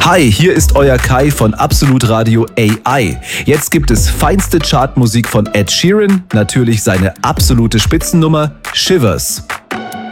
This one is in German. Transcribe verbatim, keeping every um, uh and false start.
Hi, hier ist euer Kai von Absolut Radio A I. Jetzt gibt es feinste Chartmusik von Ed Sheeran, natürlich seine absolute Spitzennummer Shivers.